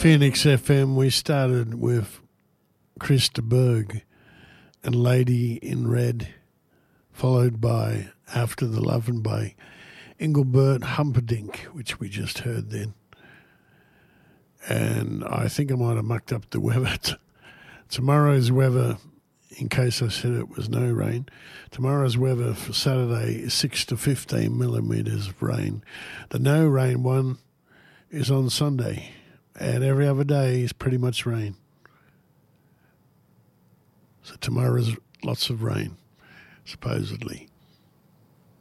Phoenix FM, we started with Chris de Burgh and Lady in Red, followed by After the Lovin' by Engelbert Humperdinck, which we just heard then. And I think I might have mucked up the weather. Tomorrow's weather, in case I said it was no rain, tomorrow's weather for Saturday is 6 to 15 millimetres of rain. The no rain one is on Sunday, and every other day is pretty much rain. So tomorrow's lots of rain, supposedly.